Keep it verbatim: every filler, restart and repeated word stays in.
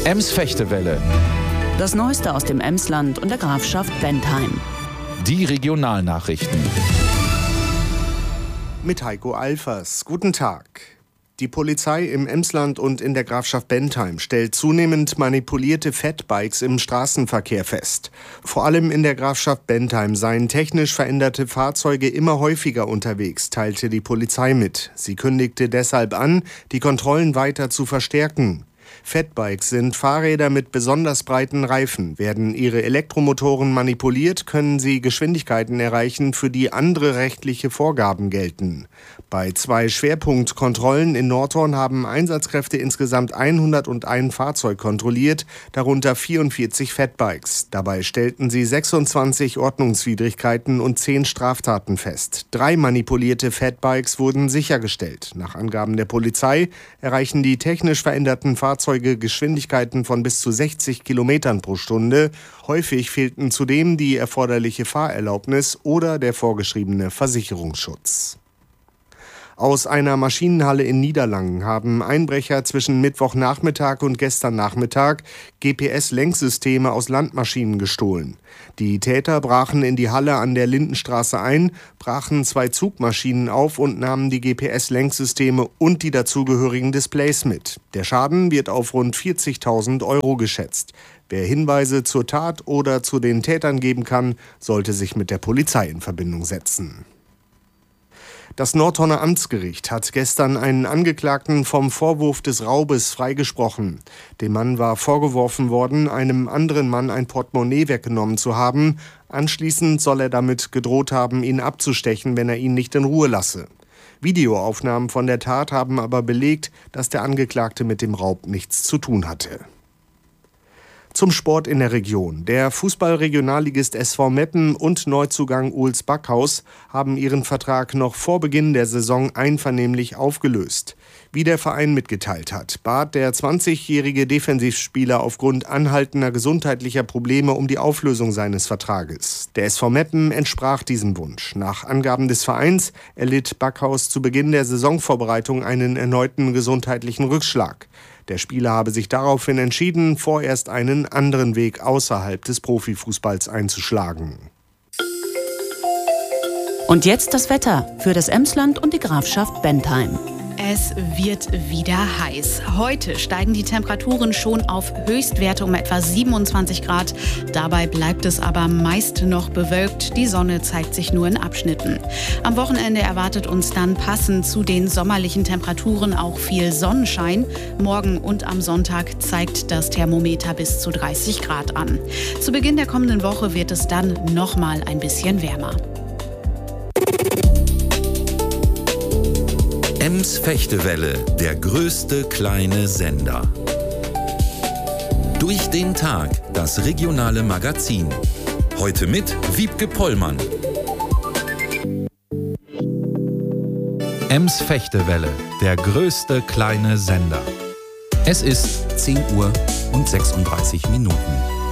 Ems-Fechtewelle. Das Neueste aus dem Emsland und der Grafschaft Bentheim. Die Regionalnachrichten. Mit Heiko Alfers. Guten Tag. Die Polizei im Emsland und in der Grafschaft Bentheim stellt zunehmend manipulierte Fatbikes im Straßenverkehr fest. Vor allem in der Grafschaft Bentheim seien technisch veränderte Fahrzeuge immer häufiger unterwegs, teilte die Polizei mit. Sie kündigte deshalb an, die Kontrollen weiter zu verstärken. Fatbikes sind Fahrräder mit besonders breiten Reifen. Werden ihre Elektromotoren manipuliert, können sie Geschwindigkeiten erreichen, für die andere rechtliche Vorgaben gelten. Bei zwei Schwerpunktkontrollen in Nordhorn haben Einsatzkräfte insgesamt hunderteins Fahrzeug kontrolliert, darunter vierundvierzig Fatbikes. Dabei stellten sie sechsundzwanzig Ordnungswidrigkeiten und zehn Straftaten fest. Drei manipulierte Fatbikes wurden sichergestellt. Nach Angaben der Polizei erreichen die technisch veränderten Fahrzeuge Geschwindigkeiten von bis zu sechzig Kilometern pro Stunde. Häufig fehlten zudem die erforderliche Fahrerlaubnis oder der vorgeschriebene Versicherungsschutz. Aus einer Maschinenhalle in Niederlangen haben Einbrecher zwischen Mittwochnachmittag und gestern Nachmittag G P S-Lenksysteme aus Landmaschinen gestohlen. Die Täter brachen in die Halle an der Lindenstraße ein, brachen zwei Zugmaschinen auf und nahmen die G P S-Lenksysteme und die dazugehörigen Displays mit. Der Schaden wird auf rund vierzigtausend Euro geschätzt. Wer Hinweise zur Tat oder zu den Tätern geben kann, sollte sich mit der Polizei in Verbindung setzen. Das Nordhorner Amtsgericht hat gestern einen Angeklagten vom Vorwurf des Raubes freigesprochen. Dem Mann war vorgeworfen worden, einem anderen Mann ein Portemonnaie weggenommen zu haben. Anschließend soll er damit gedroht haben, ihn abzustechen, wenn er ihn nicht in Ruhe lasse. Videoaufnahmen von der Tat haben aber belegt, dass der Angeklagte mit dem Raub nichts zu tun hatte. Zum Sport in der Region. Der Fußball-Regionalligist S V Meppen und Neuzugang Uls Backhaus haben ihren Vertrag noch vor Beginn der Saison einvernehmlich aufgelöst. Wie der Verein mitgeteilt hat, bat der zwanzigjährige Defensivspieler aufgrund anhaltender gesundheitlicher Probleme um die Auflösung seines Vertrages. Der S V Meppen entsprach diesem Wunsch. Nach Angaben des Vereins erlitt Backhaus zu Beginn der Saisonvorbereitung einen erneuten gesundheitlichen Rückschlag. Der Spieler habe sich daraufhin entschieden, vorerst einen anderen Weg außerhalb des Profifußballs einzuschlagen. Und jetzt das Wetter für das Emsland und die Grafschaft Bentheim. Es wird wieder heiß. Heute steigen die Temperaturen schon auf Höchstwerte um etwa siebenundzwanzig Grad. Dabei bleibt es aber meist noch bewölkt. Die Sonne zeigt sich nur in Abschnitten. Am Wochenende erwartet uns dann passend zu den sommerlichen Temperaturen auch viel Sonnenschein. Morgen und am Sonntag zeigt das Thermometer bis zu dreißig Grad an. Zu Beginn der kommenden Woche wird es dann noch mal ein bisschen wärmer. Ems-Fechtewelle, der größte kleine Sender. Durch den Tag, das regionale Magazin. Heute mit Wiebke Pollmann. Ems-Fechtewelle, der größte kleine Sender. Es ist zehn Uhr und sechsunddreißig Minuten.